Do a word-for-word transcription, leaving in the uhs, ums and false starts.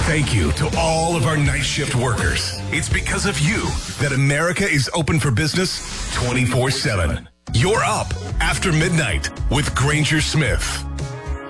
Thank you to all of our night shift workers. It's because of you that America is open for business twenty-four seven. You're up after midnight with Granger Smith.